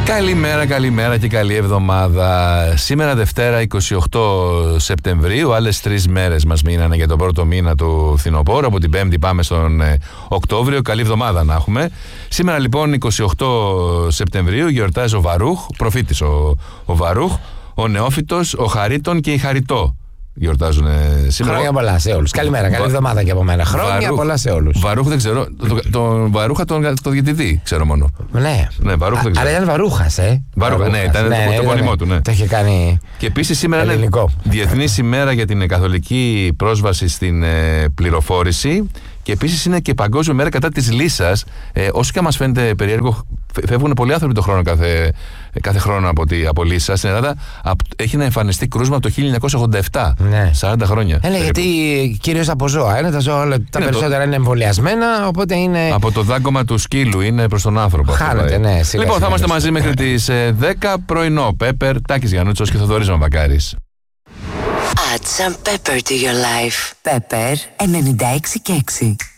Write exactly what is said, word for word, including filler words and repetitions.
Καλημέρα, καλημέρα και καλή εβδομάδα. Σήμερα Δευτέρα είκοσι οκτώ Σεπτεμβρίου, άλλες τρεις μέρες μας μείνανε για τον πρώτο μήνα του φθινοπόρου. Από την Πέμπτη πάμε στον ε, Οκτώβριο. Καλή εβδομάδα να έχουμε. Σήμερα λοιπόν είκοσι οκτώ Σεπτεμβρίου γιορτάζει ο Βαρούχ, προφήτης ο, ο Βαρούχ, ο Νεόφυτος, ο Χαρίτων και η Χαριτό. Γιορτάζουν σήμερα. Χρόνια πολλά σε όλους. Καλημέρα, καλή εβδομάδα και από μένα. Χρόνια Βαρούχ, πολλά σε όλους. Βαρούχ δεν ξέρω. Τον το, Βαρούχα τον το διαιτητή, ξέρω μόνο. Ναι. Ναι, Βαρούχ δεν ξέρω. Αλλά ήταν Βαρούχας, ε. Βαρούχα, ναι, ήταν ναι, το επώνυμό του. Ναι. Το είχε κάνει. Και επίσης σήμερα ελληνικό. Είναι Διεθνής ημέρα για την καθολική πρόσβαση στην ε, πληροφόρηση. Και επίσης είναι και Παγκόσμια μέρα κατά της λύσας. Ε, όσο και αν μας φαίνεται περίεργο, φεύγουν πολλοί άνθρωποι το χρόνο κάθε, κάθε χρόνο από, τη, από λύσα. Στην Ελλάδα έχει να εμφανιστεί κρούσμα από το χίλια εννιακόσια ογδόντα επτά. Ναι. σαράντα χρόνια. Ε, γιατί κυρίως από ζώα. Είναι, τα ζώα όλα, τα είναι περισσότερα το... είναι εμβολιασμένα, οπότε είναι. Από το δάγκωμα του σκύλου είναι προς τον άνθρωπο. Χάνεται, ναι. Σιγά, λοιπόν, σιγά, θα είμαστε μαζί μέχρι τις δέκα πρωινό. Πέπερ, Τάκης Γιαννούτσος και Θοδωρής Μαμβακάρης. Add some pepper to your life. Pepper ενενήντα έξι και έξι.